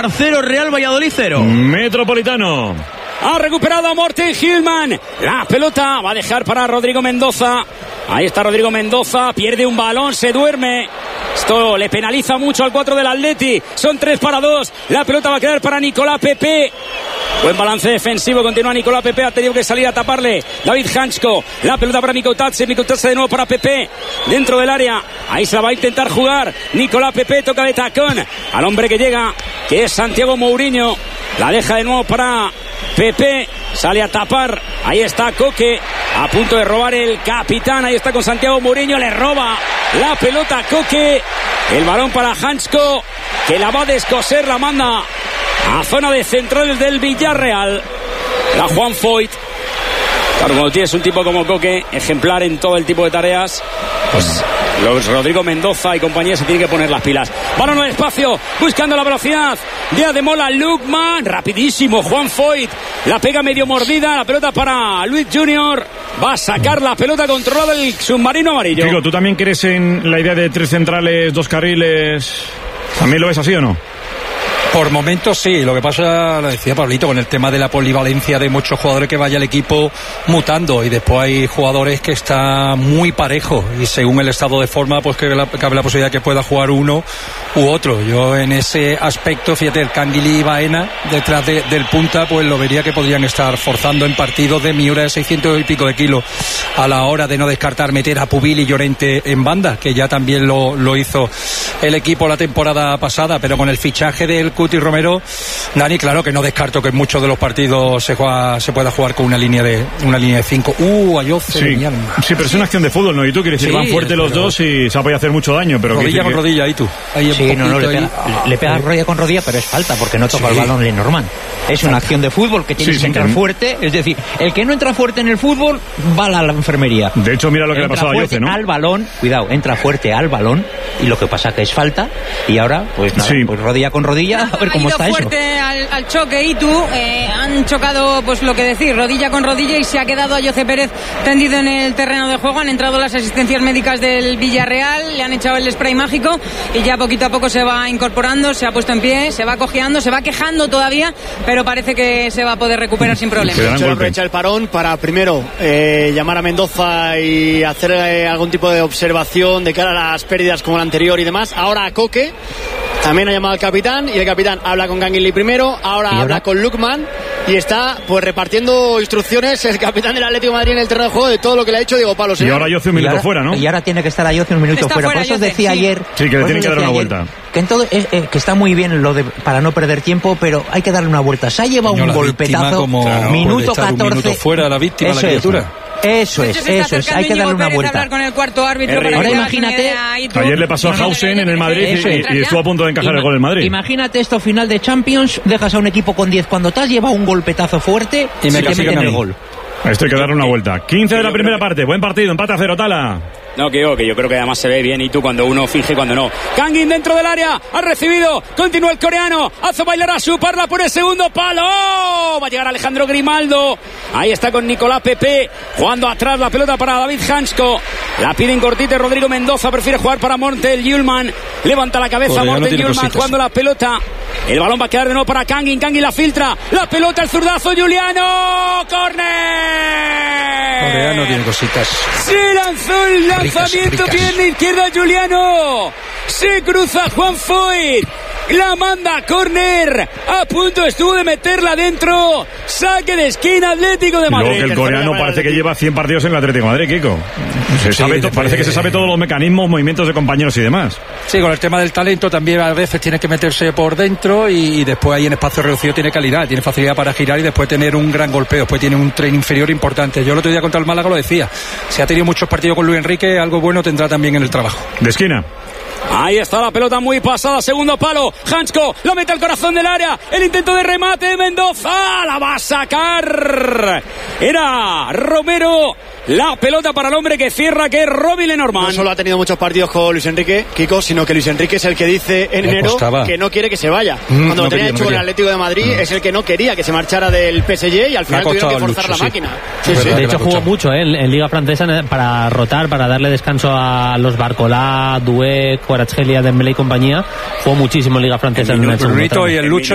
Eibar 0, Real Valladolid 0. Metropolitano. Ha recuperado Morten Hillman. La pelota va a dejar para Rodrigo Mendoza. Ahí está Rodrigo Mendoza. Pierde un balón, se duerme. Esto le penaliza mucho al 4 del Atleti. Son 3-2. La pelota va a quedar para Nicolás Pepe. Buen balance defensivo. Continúa Nicolás Pepe. Ha tenido que salir a taparle David Hansko. La pelota para Mikotadze. Mikotadze de nuevo para Pepe. Dentro del área. Ahí se la va a intentar jugar. Nicolás Pepe toca de tacón al hombre que llega, que es Santiago Mourinho. La deja de nuevo para Pepe. Sale a tapar. Ahí está Coque. A punto de robar el capitán. Ahí está con Santiago Mourinho. Le roba la pelota a Coque. El balón para Hansko, que la va a descoser. La manda a zona de centrales del Villarreal. La Juan Foyt. Claro, cuando tienes un tipo como Coque, ejemplar en todo el tipo de tareas, pues los Rodrigo Mendoza y compañía se tienen que poner las pilas. Balón al espacio, buscando la velocidad de Ademola Lookman. Rapidísimo Juan Foyt. La pega medio mordida. La pelota para Luis Junior. Va a sacar la pelota controlada el submarino amarillo. Chico, ¿tú también crees en la idea de 3 centrales, 2 carriles? ¿También lo ves así o no? Por momentos sí, lo que pasa, lo decía Pablito, con el tema de la polivalencia de muchos jugadores, que vaya el equipo mutando, y después hay jugadores que están muy parejos y según el estado de forma pues cabe la posibilidad que pueda jugar uno u otro. Yo en ese aspecto, fíjate, el Canguilí y Baena detrás del punta, pues lo vería que podrían estar forzando en partidos de Miura de 600 y pico de kilos, a la hora de no descartar meter a Pubil y Llorente en banda, que ya también lo hizo el equipo la temporada pasada. Pero con el fichaje del Cuti Romero, Dani, claro que no descarto que en muchos de los partidos se pueda jugar con una línea de 5. Ayoce, sí, mi alma. Sí, pero es una acción de fútbol, ¿no? Y tú quieres decir, van fuerte los dos y se puede hacer mucho daño, pero rodilla con rodilla, ahí tú. Ahí sí, le pega rodilla con rodilla, pero es falta porque no toca el balón Lenormand. Es una acción de fútbol que tienes que entrar fuerte, es decir, el que no entra fuerte en el fútbol va a la enfermería. De hecho, mira lo que le ha pasado a Ayoce, ¿no? Al balón, cuidado, entra fuerte al balón y lo que pasa que es falta, y ahora pues nada, pues rodilla con rodilla, a ver cómo está eso. Fuerte al choque, y tú han chocado, pues lo que decir, rodilla con rodilla, y se ha quedado Ayoce Pérez tendido en el terreno de juego. Han entrado las asistencias médicas del Villarreal, le han echado el spray mágico y ya poquito a poco se va incorporando, se ha puesto en pie, se va cojeando, se va quejando todavía, pero parece que se va a poder recuperar sin problemas. De hecho, aprovecha el parón para primero llamar a Mendoza y hacer algún tipo de observación de cara a las pérdidas como la anterior y demás. Ahora a Coque. También ha llamado al capitán, y el capitán habla con Canguilí primero, ahora habla con Lookman, y está pues repartiendo instrucciones el capitán del Atlético de Madrid en el terreno de juego de todo lo que le ha hecho Diego Pablo. Y ahora Ayoce un minuto fuera, ¿no? Y ahora tiene que estar Ayoce un minuto fuera. Por eso decía ayer... Sí, que le tienen que dar una vuelta. Que, que está muy bien lo de para no perder tiempo, pero hay que darle una vuelta. Se ha llevado un golpetazo, minuto 14. Un minuto fuera la víctima, la criatura. Eso es, hay que darle una vuelta. Con el cuarto árbitro para ahora imagínate, ayer le pasó a Hausen en el Madrid y estuvo a punto de encajar el gol en Madrid. Imagínate esto, final de Champions, dejas a un equipo con 10 cuando te has llevado un golpetazo fuerte y te meten el gol. Esto hay que darle una vuelta. 15 de la primera parte, buen partido, empate a 0, Tala. No, que yo creo que además se ve bien, y tú cuando uno finge y cuando no. Kangin dentro del área, ha recibido, continúa el coreano, hace bailar a su Parla por el segundo palo. Va a llegar Alejandro Grimaldo. Ahí está con Nicolás Pepe, jugando atrás la pelota para David Hansko. La pide en cortite Rodrigo Mendoza, prefiere jugar para Morten Hjulman. Levanta la cabeza Morten Hjulman jugando la pelota. El balón va a quedar de nuevo para Kangin. Kangin la filtra, la pelota, el zurdazo, Juliano. ¡Córner! Coreano tiene cositas. Se lanzó el lanzamiento, pierna izquierda Juliano. Se cruza Juan Foyt. La manda a córner. A punto estuvo de meterla dentro. Saque de esquina, Atlético de Madrid. Luego que el coreano parece que lleva 100 partidos en el Atlético de Madrid, Kiko. Parece que se sabe todos los mecanismos, movimientos de compañeros y demás. Sí, con el tema del talento también a veces tiene que meterse por dentro, y después ahí en espacio reducido tiene calidad, tiene facilidad para girar y después tener un gran golpeo. Después tiene un tren inferior importante. Yo el otro día contra el Málaga lo decía. Si ha tenido muchos partidos con Luis Enrique, algo bueno tendrá también en el trabajo. De esquina. Ahí está la pelota muy pasada, segundo palo. Hansko lo mete al corazón del área. El intento de remate de Mendoza. La va a sacar. Era Romero. La pelota para el hombre que cierra, que es Robin Lenormand. No solo ha tenido muchos partidos con Luis Enrique, Kiko, sino que Luis Enrique es el que dice en enero que no quiere que se vaya. Cuando lo tenía hecho con el Atlético de Madrid, es el que no quería que se marchara del PSG, y al final tuvieron que forzar la máquina. De hecho, jugó mucho en Liga Francesa para rotar, para darle descanso a los Barcolá, Doué, Kvaratskhelia, Dembélé y compañía. Jugó muchísimo en Liga Francesa. El Lucho y el Lucho